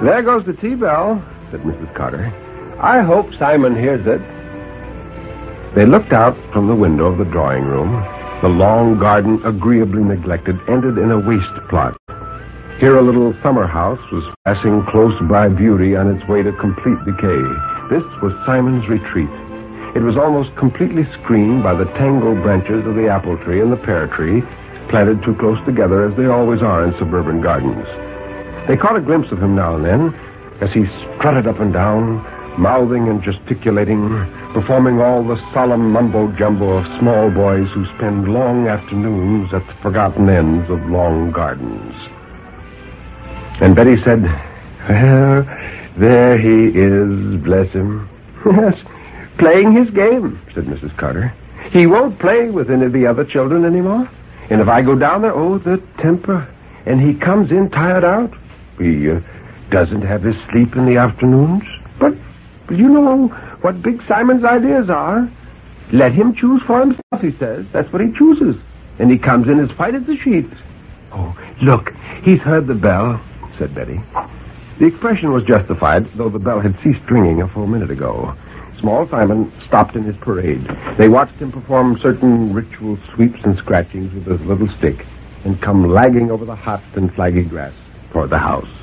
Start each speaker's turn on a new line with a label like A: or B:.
A: There goes the tea bell, said Mrs. Carter. I hope Simon hears it. They looked out from the window of the drawing room. The long garden, agreeably neglected, ended in a waste plot. Here a little summer house was passing close by beauty on its way to complete decay. This was Simon's retreat. It was almost completely screened by the tangled branches of the apple tree and the pear tree, planted too close together as they always are in suburban gardens. They caught a glimpse of him now and then as he strutted up and down, mouthing and gesticulating, performing all the solemn mumbo-jumbo of small boys who spend long afternoons at the forgotten ends of long gardens. And Betty said, "Well, there he is, bless him." "Yes, playing his game," said Mrs. Carter. "He won't play with any of the other children anymore. And if I go down there, oh, the temper. And he comes in tired out. He doesn't have his sleep in the afternoons. But you know what Big Simon's ideas are. Let him choose for himself, he says. That's what he chooses. And he comes in as white as a sheet." "Oh, look, he's heard the bell," said Betty. The expression was justified, though the bell had ceased ringing a full minute ago. Small Simon stopped in his parade. They watched him perform certain ritual sweeps and scratchings with his little stick and come lagging over the hot and flaggy grass toward the house.